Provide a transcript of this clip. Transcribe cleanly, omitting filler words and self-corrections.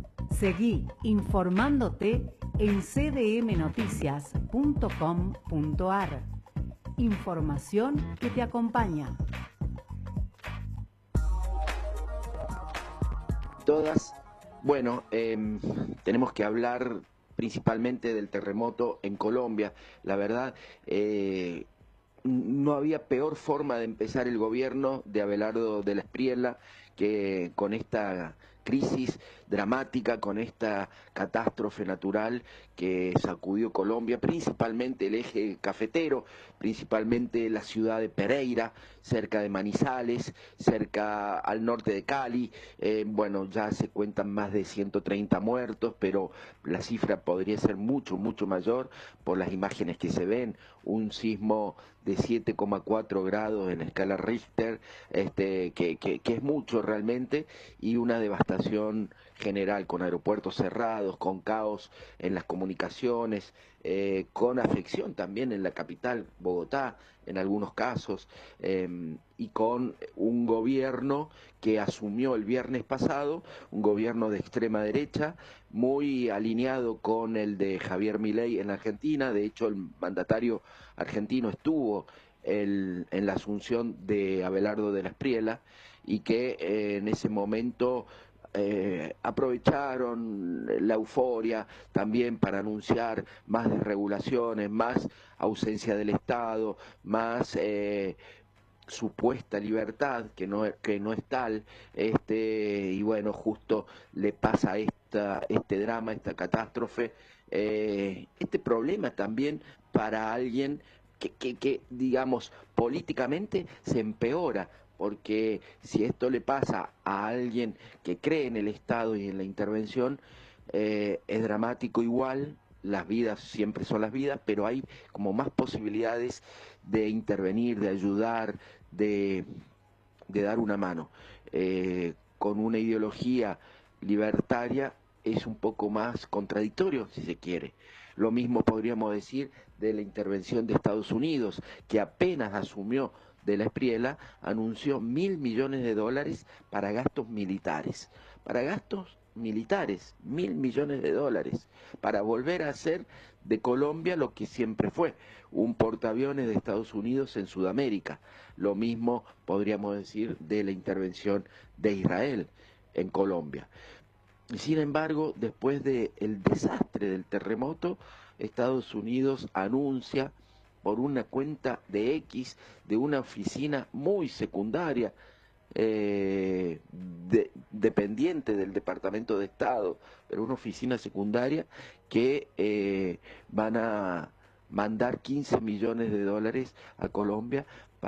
Seguí informándote en cdmnoticias.com.ar. Información que te acompaña. Todas, bueno, tenemos que hablar principalmente del terremoto en Colombia. La verdad, no había peor forma de empezar el gobierno de Abelardo de la Espriella que con esta crisis dramática, con esta catástrofe natural que sacudió Colombia, principalmente el eje cafetero, principalmente la ciudad de Pereira, cerca de Manizales, cerca al norte de Cali. Bueno, ya se cuentan más de 130 muertos, pero la cifra podría ser mucho, mucho mayor por las imágenes que se ven. Un sismo de 7,4 grados en la escala Richter, que es mucho realmente, y una devastación general, con aeropuertos cerrados, con caos en las comunicaciones, con afección también en la capital, Bogotá, en algunos casos, y con un gobierno que asumió el viernes pasado, un gobierno de extrema derecha, muy alineado con el de Javier Milei en Argentina. De hecho, el mandatario argentino estuvo en la asunción de Abelardo de la Espriella, y que en ese momento aprovecharon la euforia también para anunciar más desregulaciones, más ausencia del Estado, más supuesta libertad que no es tal, y bueno, justo le pasa este drama, esta catástrofe, este problema también para alguien que, digamos, políticamente se empeora, porque si esto le pasa a alguien que cree en el Estado y en la intervención, es dramático igual. Las vidas siempre son las vidas, pero hay como más posibilidades de intervenir, de ayudar, de, de dar una mano. Con una ideología libertaria es un poco más contradictorio, si se quiere. Lo mismo podríamos decir de la intervención de Estados Unidos, que apenas asumió de la Espriella, anunció $1.000 millones para gastos militares. Para gastos militares, $1.000 millones, para volver a hacer de Colombia lo que siempre fue, un portaaviones de Estados Unidos en Sudamérica. Lo mismo podríamos decir de la intervención de Israel en Colombia. Sin embargo, después del desastre del terremoto, Estados Unidos anuncia por una cuenta de X de una oficina muy secundaria, dependiente del Departamento de Estado, pero una oficina secundaria, que van a mandar $15 millones a Colombia